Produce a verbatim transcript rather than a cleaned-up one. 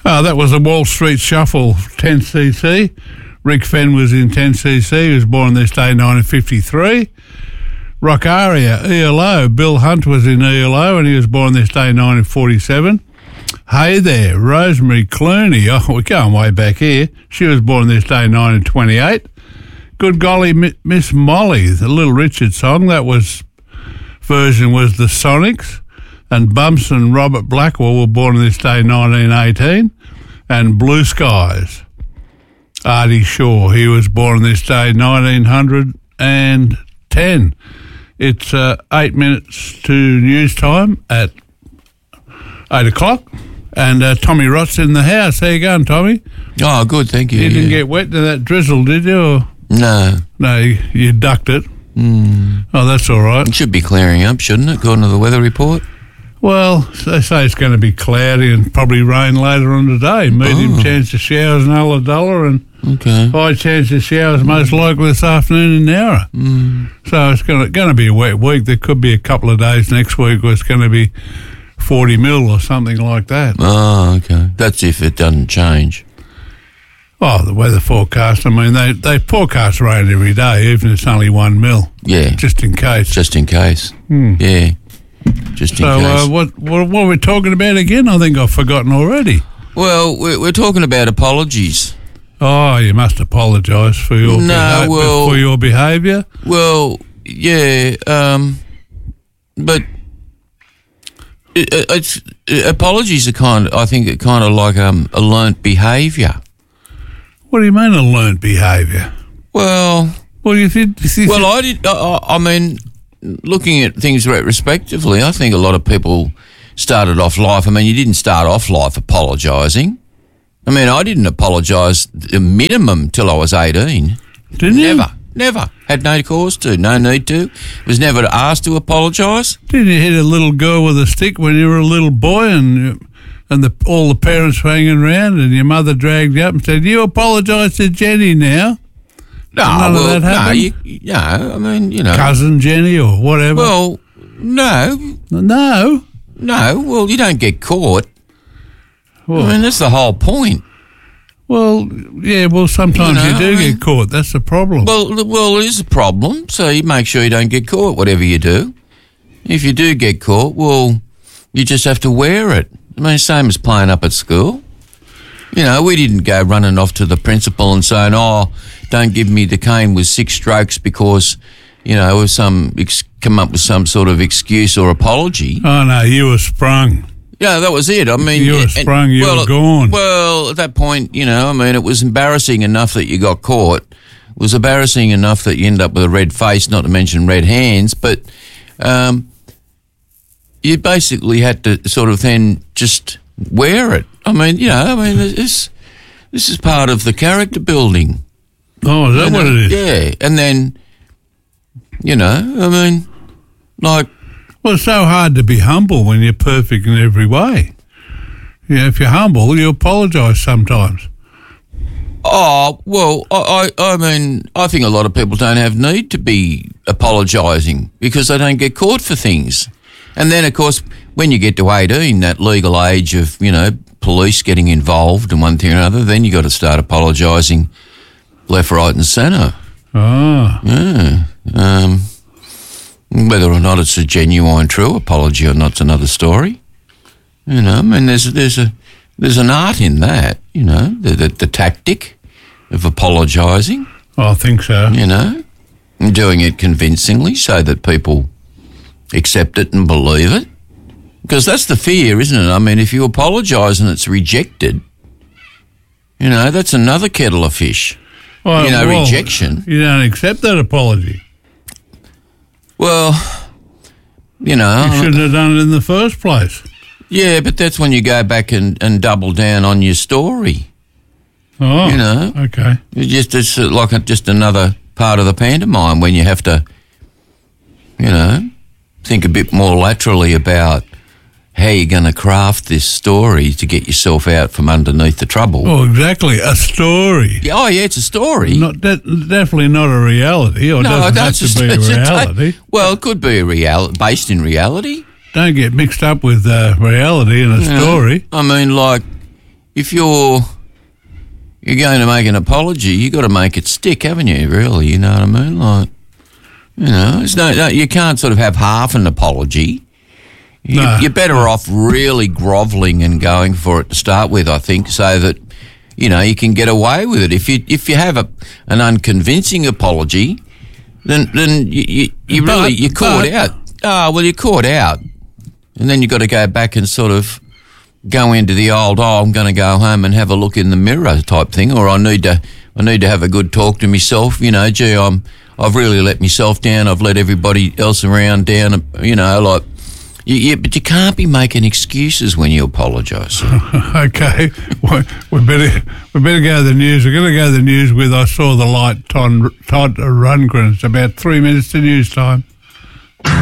Oh, that was a Wall Street Shuffle ten C C. Rick Fenn was in ten C C. He was born this day, nineteen fifty-three. Rock Aria, E L O. Bill Hunt was in E L O and he was born this day, nineteen forty-seven. Hey There, Rosemary Clooney. Oh, we're going way back here. She was born this day, nineteen twenty-eight. Good Golly, Miss Molly, the Little Richard song. That was, version was the Sonics. And Bumps and Robert Blackwell were born this day, nineteen eighteen. And Blue Skies, Artie Shaw. He was born this day, nineteen ten. It's uh, eight minutes to news time at eight o'clock. And uh, Tommy Rott's in the house. How you going, Tommy? Oh, good, thank you. You didn't yeah. get wet to that drizzle, did you? Or? No. No, you, you ducked it. Mm. Oh, that's all right. It should be clearing up, shouldn't it, according to the weather report? Well, they say it's going to be cloudy and probably rain later on today. Medium Oh. chance of showers in Ulladulla and Okay. high chance of showers most likely this afternoon in Nowra. Mm. So it's going to, going to be a wet week. There could be a couple of days next week where it's going to be forty mil or something like that. Oh, okay. That's if it doesn't change. Oh, the weather forecast, I mean, they, they forecast rain every day, even if it's only one mil. Yeah. Just in case. Just in case. Hmm. Yeah. Just in So case. uh, what, what what are we talking about again? I think I've forgotten already. Well, we're, we're talking about apologies. Oh, you must apologise for your No, beha- well- for your behaviour. Well, yeah, um, but it, it- it's apologies are kind. I think it kind of like um, a learnt behaviour. What do you mean a learnt behaviour? Well, Well, you think? You think well, I did. I, I I mean, looking at things retrospectively, I think a lot of people started off life. I mean, you didn't start off life apologising. I mean, I didn't apologise the minimum till I was eighteen. didn't you? Never, never. Had no cause to, no need to. Was never asked to apologise. Didn't you hit a little girl with a stick when you were a little boy, and and the, all the parents were hanging around, and your mother dragged you up and said, "You apologise to Jenny now." No, None of well, that no, happened? you, no, I mean, you know. Cousin Jenny or whatever. Well, no, no. no, well, you don't get caught. Well, I mean, that's the whole point. well, yeah. Well, sometimes you, You know, do I mean- get caught. That's the problem. Well, the- well, it is a problem, so you make sure you don't get caught, whatever you do. If you do get caught, well, you just have to wear it. I mean, same as playing up at school. You know, we didn't go running off to the principal and saying, oh, don't give me the cane with six strokes because, you know, of some ex- come up with some sort of excuse or apology. Oh no, you were sprung. Yeah, that was it. I mean, You were and- sprung, you well, were gone. Well, at that point, you know, I mean, it was embarrassing enough that you got caught. It was embarrassing enough that you end up with a red face, not to mention red hands. But um, you basically had to sort of then just wear it. I mean, you know, I mean, this this is part of the character building. Oh, is that you know? what it is? Yeah, and then, you know, I mean, like. Well, it's so hard to be humble when you're perfect in every way. Yeah, if you're humble, you apologise sometimes. Oh, well, I, I I mean, I think a lot of people don't have need to be apologising because they don't get caught for things. And then, of course, when you get to eighteen, that legal age of, you know, police getting involved and one thing or another, then you got to start apologising left, right and centre. Ah, Yeah. Um, whether or not it's a genuine, true apology or not's another story. You know, I mean, there's there's a there's an art in that. You know, the the, the tactic of apologising. I think so. You know, and doing it convincingly so that people accept it and believe it. Because that's the fear, isn't it? I mean, if you apologise and it's rejected, you know, that's another kettle of fish. Well, you know, well, rejection. You don't accept that apology. Well, you know, You shouldn't have done it in the first place. yeah, but that's when you go back and, and double down on your story. Oh, You know. okay. It's just it's like a, just another part of the pantomime when you have to, you know, think a bit more laterally about how you're going to craft this story to get yourself out from underneath the trouble. Oh, exactly. A story. Yeah, oh, yeah, it's a story. Not de- definitely not a reality, or doesn't have that's to just- be a it's reality. well, it could be a real based in reality. Don't get mixed up with uh, reality in a You know? story. I mean, like, if you're you're going to make an apology, you got to make it stick, haven't you? Really, you know what I mean? Like, you know, it's no, no you can't sort of have half an apology. You, No. You're better off really grovelling and going for it to start with, I think, so that you know you can get away with it. If you if you have a an unconvincing apology, then then you you, you But- really you're caught but- out. Oh well, you're caught out, and then you've got to go back and sort of go into the old, oh, I'm going to go home and have a look in the mirror type thing, or I need to I need to have a good talk to myself. You know, gee, I'm I've really let myself down. I've let everybody else around down. You know, like. You, you, but you can't be making excuses when you apologise. Okay, we we better we better go to the news. We're going to go to the news with I Saw the Light, Todd, Todd Rundgren. It's about three minutes to news time.